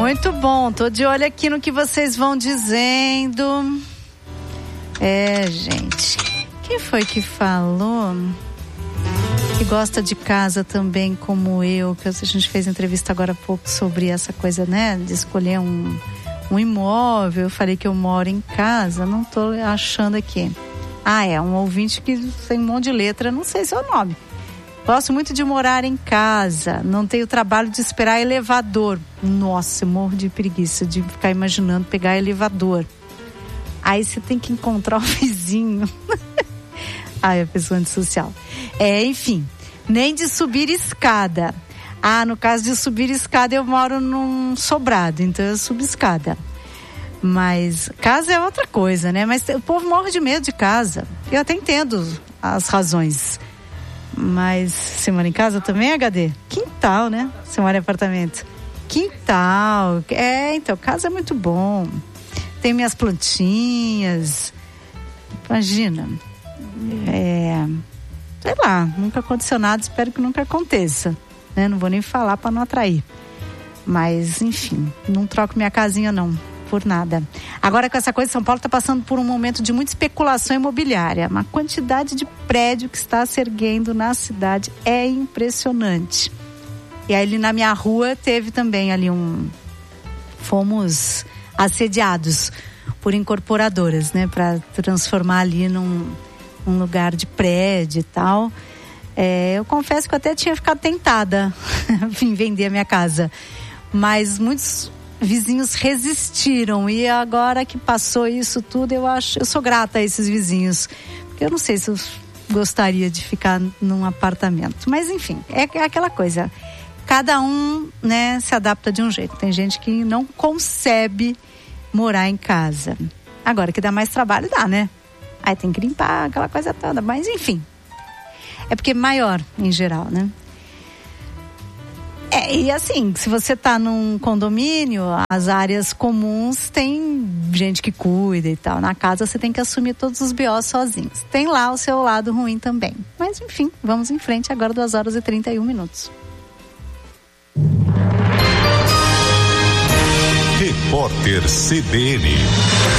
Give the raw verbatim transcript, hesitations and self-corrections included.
Muito bom, tô de olho aqui no que vocês vão dizendo. É, gente, quem foi que falou que gosta de casa também como eu, que a gente fez entrevista agora há pouco sobre essa coisa, né, de escolher um, um imóvel. Eu falei que eu moro em casa, não tô achando aqui. Ah, é, um ouvinte que tem um monte de letra, não sei se é o nome. Gosto muito de morar em casa, não tenho trabalho de esperar elevador. Nossa, eu morro de preguiça de ficar imaginando pegar elevador. Aí você tem que encontrar o vizinho. Ai, a pessoa antissocial. É, enfim, nem de subir escada. Ah, no caso de subir escada, eu moro num sobrado, então eu subo escada. Mas casa é outra coisa, né? Mas o povo morre de medo de casa. Eu até entendo as razões. Mas você mora em casa também, H D? Quintal, né? Você mora em apartamento. Quintal. É, então, casa é muito bom. Tem minhas plantinhas. Imagina. É, sei lá, nunca aconteceu nada, espero que nunca aconteça. Né? Não vou nem falar para não atrair. Mas, enfim, não troco minha casinha, não. Por nada. Agora, com essa coisa, São Paulo está passando por um momento de muita especulação imobiliária. Uma quantidade de prédio que está se erguendo na cidade é impressionante. E aí, ali na minha rua, teve também ali um... Fomos assediados por incorporadoras, né? Para transformar ali num um lugar de prédio e tal. É, eu confesso que eu até tinha ficado tentada em vender a minha casa. Mas muitos vizinhos resistiram, e agora que passou isso tudo, eu acho, eu sou grata a esses vizinhos, porque eu não sei se eu gostaria de ficar num apartamento, mas enfim, é, é aquela coisa, cada um, né, se adapta de um jeito. Tem gente que não concebe morar em casa. Agora que dá mais trabalho, dá, né? Aí tem que limpar aquela coisa toda, mas enfim, é porque é maior em geral, né? É, e assim, se você tá num condomínio, as áreas comuns tem gente que cuida e tal. Na casa você tem que assumir todos os B Os sozinhos. Tem lá o seu lado ruim também. Mas enfim, vamos em frente agora, duas horas e trinta e um minutos. Repórter C B N.